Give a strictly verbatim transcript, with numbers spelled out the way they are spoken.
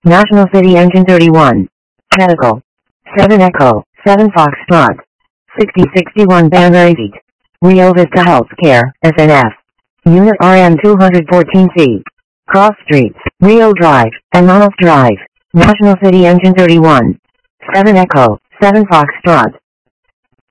National City Engine thirty-one. Medical. seven Echo, seven Foxtrot. sixty sixty-one Banner eight. Rio Vista Healthcare, S N F. Unit R M two fourteen C. Cross Streets, Rio Drive, and Monmouth Drive. National City Engine thirty-one. seven Echo, seven Foxtrot.